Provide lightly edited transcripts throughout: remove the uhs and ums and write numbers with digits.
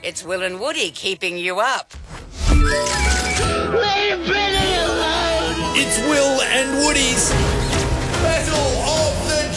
It's Will and Woody keeping you up. It's Will and Woody's Battle of the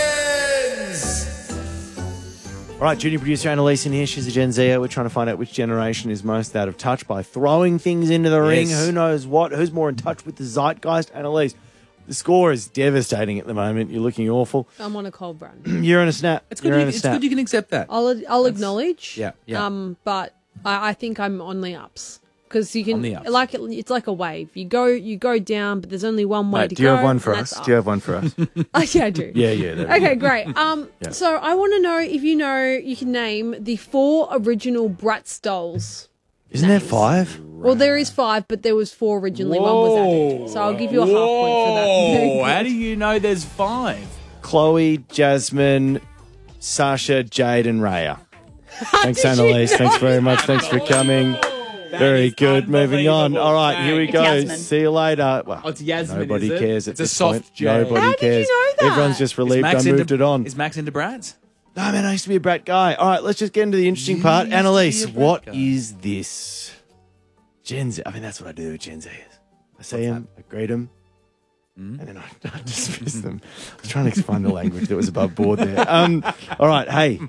Gens. All right, junior producer Annalise in here. She's a Gen Zer. We're trying to find out which generation is most out of touch by throwing things into the ring. Who knows what? Who's more in touch with the zeitgeist? Annalise, the score is devastating at the moment. You're looking awful. I'm on a cold run. You're in a snap. It's good. It's good you can accept that. I'll acknowledge. Yeah. But I think I'm on the ups because you can On the ups. it's like a wave. You go down, but there's only one way to do you go. have one for and us? that's Do you up. have one for us? Oh, yeah, I do. Yeah. There we go. Okay, great. So I want to know if you can name the 4 original Bratz dolls. Isn't there 5? Well, there is 5, but there was 4 originally. One was added. So I'll give you a half point for that. Oh, how do you know there's 5? Chloe, Jasmine, Sasha, Jade, and Raya. Thanks, did you Annalise. know Thanks very much. Thanks for coming. Very good. Moving on. All right, here we go. Yasmin. See you later. Well, Oh, it's Yasmin, nobody is it? cares at It's a this soft point. J. Nobody How did you cares. know that? Everyone's just relieved I moved it on. Is Max into Bratz? No, man, I used to be a brat guy. All right, let's just get into the interesting part. used to Annalise, be a brat what guy. is this? Gen Z. I mean, that's what I do with Gen Zers. I see them, I greet them, and then I dismiss them. I was trying to explain the language that was above board there. All right, hey.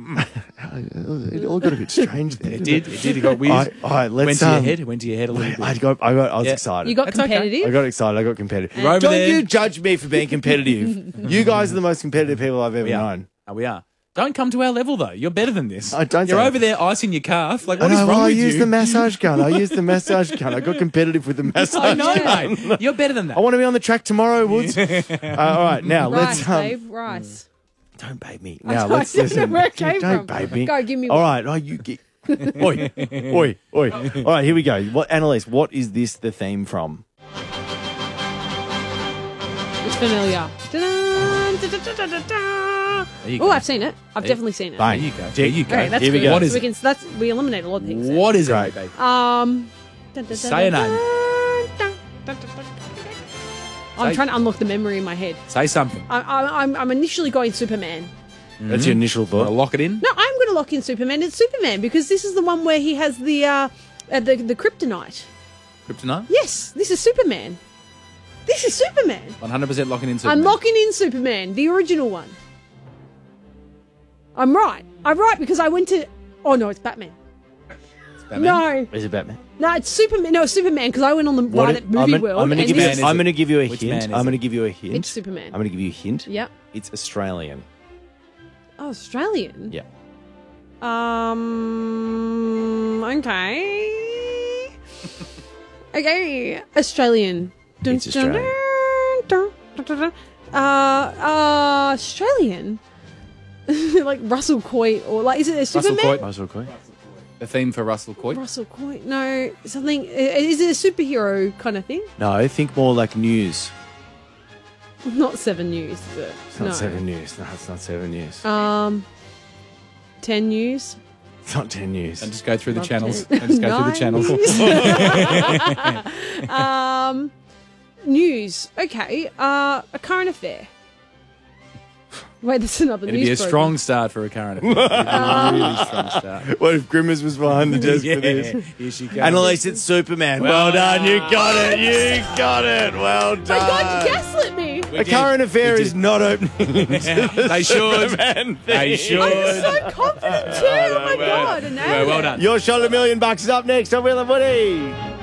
It all got a bit strange there. It did. It got weird. All right, let's... Went to your head a little bit. I was Yeah. excited. You got That's okay. competitive. I got excited. I got competitive. You're over Don't there. you judge me for being competitive. You guys are the most competitive people I've ever We are. known. Oh, we are. Don't come to our level, though. You're better than this. I don't You're say over there icing your calf. Like, what I is know, wrong I with used you? the massage gun. I got competitive with the massage I know, gun. mate. You're better than that. I want to be on the track tomorrow, Woods. All right, now Rice, let's... babe, rice. Don't babe me. I Now don't let's know listen. where it came Don't from. babe me. Go, give me All one. right, you get... Oi, oi, oi. All right, here we go. Annalise, what is this the theme from? It's familiar. There you Oh, go. I've seen it. I've definitely seen it. Bang. There you go. There you go. Okay, that's Here we good. go. What is So it? we eliminate a lot of things. What is Great. it, baby? Say a name. I'm Say- trying to unlock the memory in my head. Say something. I'm initially going Superman. That's your initial Want to thought. lock it in? No, I'm going to lock in Superman. It's Superman because this is the one where he has the kryptonite. Kryptonite? Yes, this is Superman. This is Superman. 100% locking in Superman. I'm locking in Superman, the original one. I'm right. I'm right because I went to. Oh no, it's Batman. It's Batman. No, Is it Batman? no, it's Superman. No, it's Superman because I went on the What right if- at Movie World. I'm going to and give this you. is- I'm going to give you a Which hint. man is I'm going to it? give you a hint. It's Superman. I'm going to give you a hint. Yep. It's Australian. Oh, Australian. Yeah. Okay. Okay. Australian. Dun, It's Australian. dun, dun, dun, dun. Australian. Like Russell Coight or like is it a Superman? Coight. Russell Coy. The theme for Russell Coight. Russell Coight. No, something. Is it a superhero kind of thing? No, I think more like news. Not 7 News, but It's not no. 7 News. No, it's not 7 News. 10 News. It's not 10 News. And just go through the Love channels. it. And just go through the channels. News. Okay. A current affair. Wait, that's another It'd news be a program. strong start for a current affair. It'd be a really strong start. What if Grimmers was behind the desk Yeah, for this? here she comes. Annalise, it's Superman. Well done. You got it. You got it. Well My done. God, you gaslit me. A current affair is not opening. They should. They should. I'm so confident too. Oh my God. And Well done. Your shot $1 million is up next on Will and Woody.